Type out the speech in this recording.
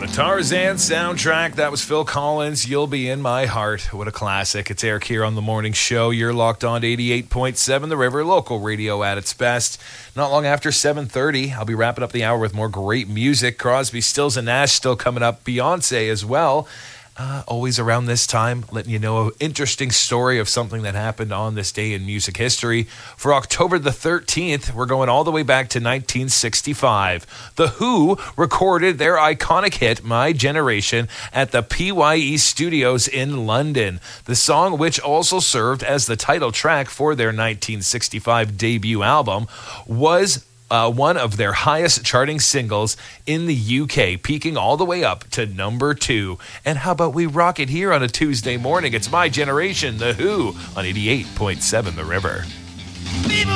Tarzan soundtrack. That was Phil Collins, You'll Be In My Heart. What a classic. It's Eric here on the morning show. You're locked on to 88.7 The River, local radio at its best. Not long after 7:30, I'll be wrapping up the hour with more great music. Crosby, Stills, and Nash still coming up. Beyonce as well. Always around this time, letting you know an interesting story of something that happened on this day in music history. For October the 13th, we're going all the way back to 1965. The Who recorded their iconic hit, My Generation, at the PYE Studios in London. The song, which also served as the title track for their 1965 debut album, was one of their highest charting singles in the UK, peaking all the way up to number 2. And how about we rock it here on a Tuesday morning? It's My Generation, The Who, on 88.7 The River. People